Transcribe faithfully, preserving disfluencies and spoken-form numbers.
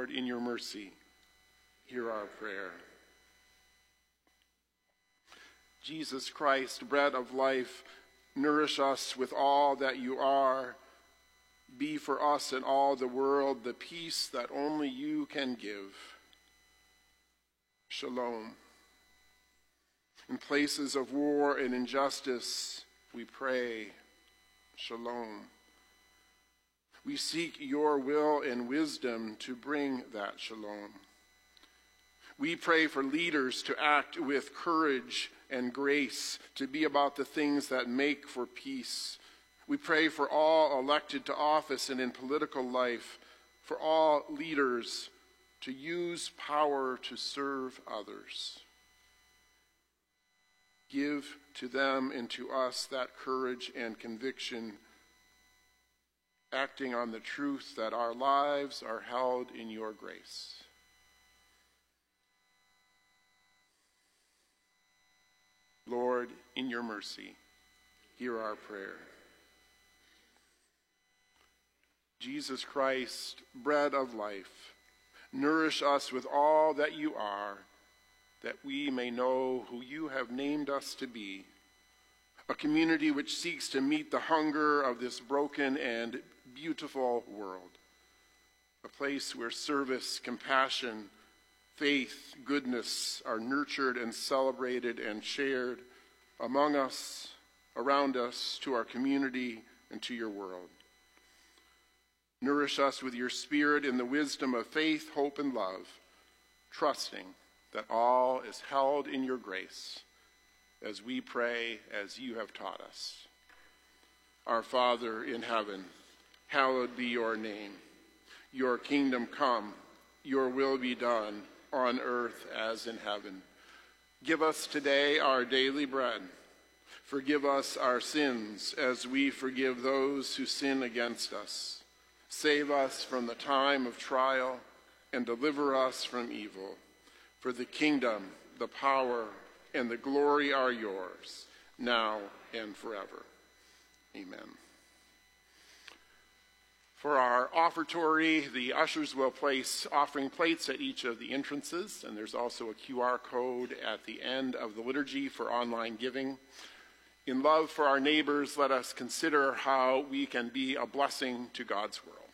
Lord, in your mercy, hear our prayer. Jesus Christ, bread of life, nourish us with all that you are. Be for us and all the world the peace that only you can give. Shalom. In places of war and injustice, we pray, shalom. We seek your will and wisdom to bring that shalom. We pray for leaders to act with courage and grace, to be about the things that make for peace. We pray for all elected to office and in political life, for all leaders to use power to serve others. Give to them and to us that courage and conviction, acting on the truth that our lives are held in your grace. Lord, in your mercy, hear our prayer. Jesus Christ, bread of life, nourish us with all that you are, that we may know who you have named us to be, a community which seeks to meet the hunger of this broken and beautiful world, a place where service, compassion, faith, goodness are nurtured and celebrated and shared among us, around us, to our community and to your world. Nourish us with your Spirit in the wisdom of faith, hope, and love, trusting that all is held in your grace as we pray as you have taught us. Our Father in heaven, hallowed be your name. Your kingdom come, your will be done on earth as in heaven. Give us today our daily bread. Forgive us our sins as we forgive those who sin against us. Save us from the time of trial and deliver us from evil. For the kingdom, the power, and the glory are yours, now and forever. Amen. For our offertory, the ushers will place offering plates at each of the entrances, and there's also a Q R code at the end of the liturgy for online giving. In love for our neighbors, let us consider how we can be a blessing to God's world.